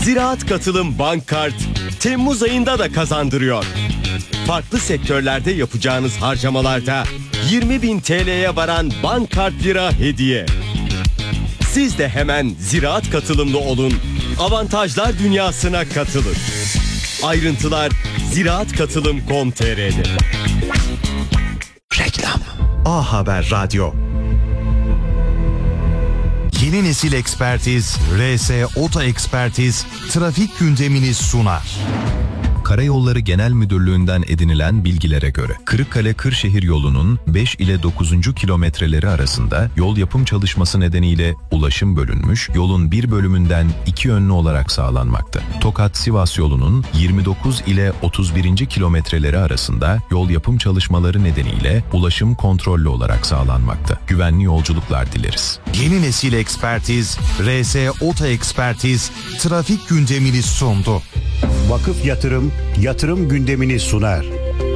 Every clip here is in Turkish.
Ziraat Katılım Bank Kart Temmuz ayında da kazandırıyor. Farklı sektörlerde yapacağınız harcamalarda 20.000 TL'ye varan bank kart lira hediye. Siz de hemen Ziraat Katılımlı olun, avantajlar dünyasına katılın. Ayrıntılar ziraatkatılım.com.tr'de. Reklam. A Haber Radyo. Yeni nesil ekspertiz, RS Oto Ekspertiz, trafik gündemini sunar. Karayolları Genel Müdürlüğü'nden edinilen bilgilere göre Kırıkkale-Kırşehir yolunun 5 ile 9. kilometreleri arasında yol yapım çalışması nedeniyle ulaşım bölünmüş, yolun bir bölümünden iki yönlü olarak sağlanmakta. Tokat-Sivas yolunun 29 ile 31. kilometreleri arasında yol yapım çalışmaları nedeniyle ulaşım kontrollü olarak sağlanmakta. Güvenli yolculuklar dileriz. Yeni nesil ekspertiz, RS Oto Ekspertiz, trafik gündemini sundu. Vakıf Yatırım gündemini sunar.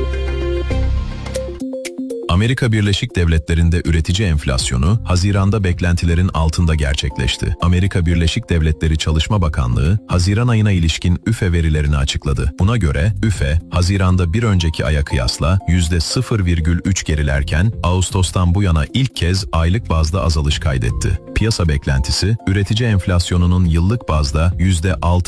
Amerika Birleşik Devletleri'nde üretici enflasyonu Haziran'da beklentilerin altında gerçekleşti. Amerika Birleşik Devletleri Çalışma Bakanlığı, Haziran ayına ilişkin üfe verilerini açıkladı. Buna göre üfe, Haziran'da bir önceki aya kıyasla %0,3 gerilerken, Ağustos'tan bu yana ilk kez aylık bazda azalış kaydetti. Piyasa beklentisi, üretici enflasyonunun yıllık bazda